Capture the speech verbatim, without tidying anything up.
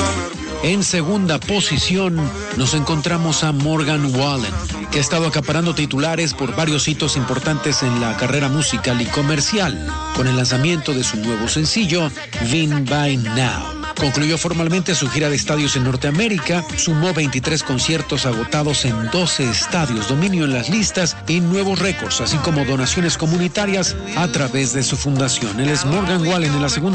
En segunda posición nos encontramos a Morgan Wallen, que ha estado acaparando titulares por varios hitos importantes en la carrera musical y comercial, con el lanzamiento de su nuevo sencillo, Vin By Now. Concluyó formalmente su gira de estadios en Norteamérica, sumó veintitrés conciertos agotados en doce estadios, dominio en las listas y nuevos récords, así como donaciones comunitarias a través de su fundación. Él es Morgan Wallen en la segunda